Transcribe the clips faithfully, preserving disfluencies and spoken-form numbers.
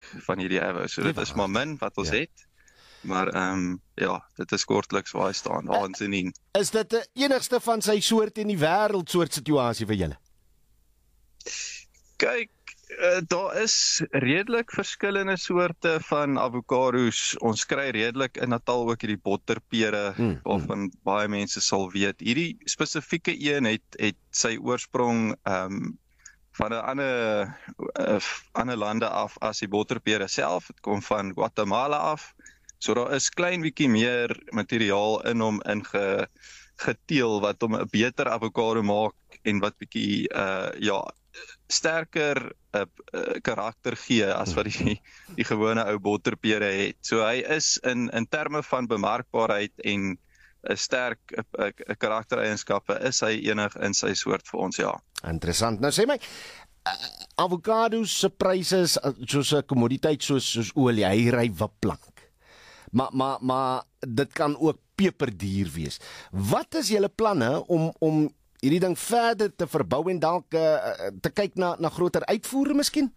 van hierdie Avo. So dit is maar min wat ons ja. het. Maar um, ja, dit is kortliks waar hy staan, waar ons in nie. Is dit die enigste van sy soort in die wêreld soort situasie vir julle? Kyk, uh, daar is redelik verskillende soorte van avokado's. Ons kry redelik in Natal ook hierdie botterpere, hmm, waarvan hmm. baie mense sal weet. Hierdie spesifieke een het, het sy oorsprong um, van 'n ander, uh, ander lande af as die botterpere self. Het kom van Guatemala af. So daar is klein bietjie meer materiaal in hom ingeteel wat hom 'n beter avokado maak en wat bietjie uh ja sterker uh, uh, karakter gee as wat die die gewone ou botterpere het. So hy is in in terme van bemarkbaarheid en 'n sterk 'n karaktereienskappe is hy enig in sy soort vir ons, ja. Interessant. Nou sê my, uh, avokados se pryse is soos 'n kommoditeit soos soos olie, hy ry wipplank. Maar, maar, maar dit kan ook peperduur wees. Wat is julle planne om, om hierdie ding verder te verbou en dalk uh, te kyk na, na groter uitvoere miskien?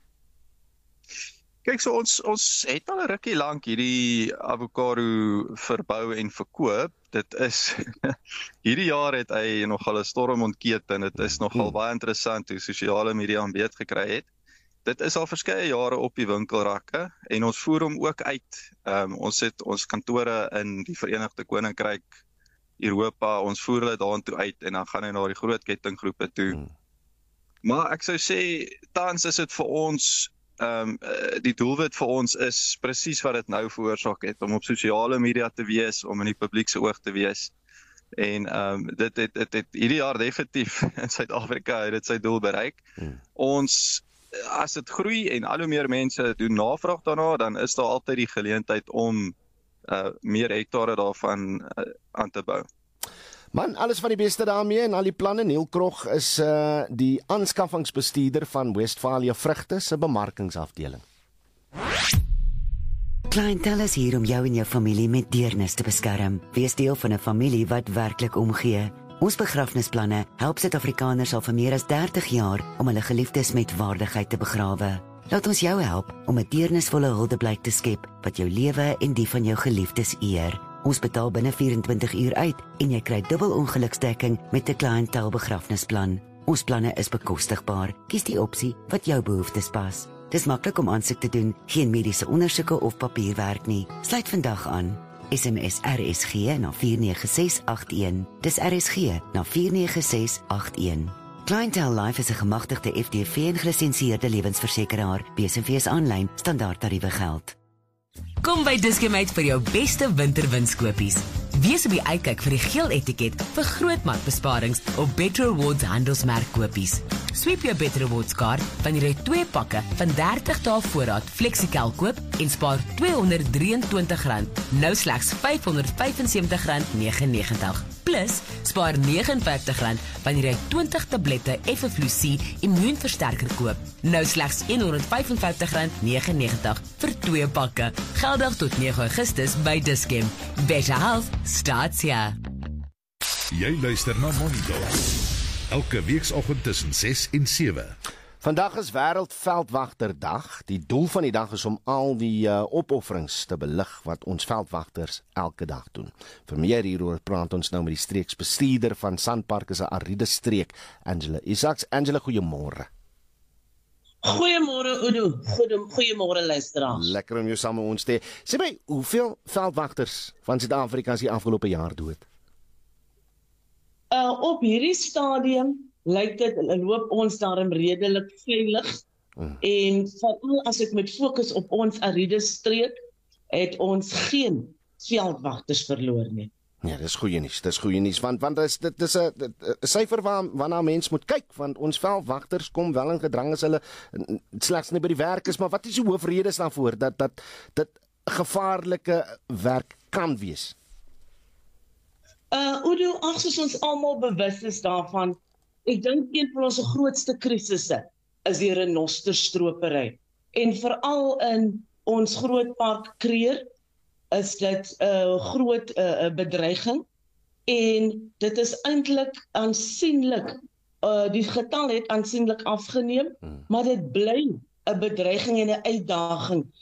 Kyk, so ons, ons het al 'n rukkie lank hierdie avokado verbou en verkoop. Dit is, hierdie jaar het hy nogal 'n storm ontkeet en dit is nogal hmm. baie interessant hoe sosiale media hom beet gekry het. Dit is al verskeie jare op die winkelrakke en ons voer hom ook uit. Um, ons het ons kantore in die Verenigde Koninkryk, Europa, ons voer hulle daartoe uit en dan gaan hy na die groot kettinggroepe toe. Hmm. Maar ek sou sê, tans is dit vir ons, um, die doelwit vir ons is presies wat dit nou veroorsaak het, om op sosiale media te wees, om in die publiek se oog te wees. En um, dit het, het, het hierdie jaar definitief in Suid-Afrika het dit sy doel bereik. Hmm. Ons As dit groei en al hoe meer mense doen navraag daarna, dan is daar altyd die geleentheid om uh, meer hektare daarvan uh, aan te bou. Man, alles van die beste daarmee en al die planne. Neil Krog is uh, die aanskaffingsbestuurder van Westphalia Vrugte se bemarkingsafdeling. Clientele is hier om jou en jou familie met deernis te beskerm. Wees deel van 'n familie wat werklik omgee. Ons begrafnisplanne help Suid-Afrikaners al vir meer as dertig jaar om hulle geliefdes met waardigheid te begrawe. Laat ons jou help om 'n deernisvolle huldeblyk te skep wat jou lewe en die van jou geliefdes eer. Ons betaal binne vyf en twintig uur uit en jy kry dubbel ongeluksdekking met 'n kliëntel begrafnisplan. Ons planne is bekostigbaar. Kies die opsie wat jou behoeftes pas. Dis maklik om aansoek te doen, geen mediese ondersoeke of papierwerk nie. Sluit vandag aan. S M S R S G na vier nege ses agt een. Dis R S G na vier nege ses agt een. Clientele Life is 'n gemagtigde F D V en gelisensieerde lewensversekeraar. B S V is aanlyn, standaard tariewe geld. Kom by Dis-Chem uit vir jou beste winterwinskopies. Wees op die uitkyk vir die geel etiket vir groot markbesparings op Better Rewards handelsmerkkopies. Sweep jou Better Rewards kaart wanneer jy twee pakke van dertig dae voorraad Flexical koop en spaar tweehonderddrieëntwintig rand, nou slegs vyfhonderdvyfensewentig rand negenennegentig. Plus, spaar nege en vyftig rand wanneer jy twintig tablette Effevlusie immuunversterker koop, nou slegs honderdvyfenvyftig rand negenennegentig vir twee pakke. Geldig tot nege Augustus by Dis-Chem. Better Health starts here. Jy luister na Monitor. Elke weekoggend tussen ses en sewe. Vandag is Wêreldveldwagterdag. Die doel van die dag is om al die uh, opofferings te belig wat ons veldwagters elke dag doen. Vir meer hieroor praat ons nou met die streeksbestuurder van Sandpark se Ariede streek, Angela Isaacs. Angela, goeiemôre. Goeiemôre Udo, goeiemôre luisteraars. Lekker om jou saam met ons te hê. Sê my, hoeveel veldwagters van Suid-Afrika is die afgelope jaar dood? Uh, op hierdie stadium lyk dit, loop ons daarom redelik veilig. Hmm. En veral as ek met fokus op ons Ariede streek, het ons geen veldwagters verloor nie. Ja, dis goeie nuus, dis goeie nuus, want want is, dit is 'n syfer waar, waarna mens moet kyk, want ons veldwagters kom wel in gedrang as hulle slegs nie by die werk is, maar wat is die hoofredes daarvoor, dat dat dit gevaarlike werk kan wees? Uh, Udo, as ons almal bewus is daarvan, ek dink een van ons grootste krisisse is die renosterstropery. En veral in ons groot park Kruger is dit 'n uh, groot uh, bedreiging en dit is eintlik aansienlik, uh, die getal het aansienlik afgeneem, hmm. maar dit bly 'n bedreiging en 'n uitdaging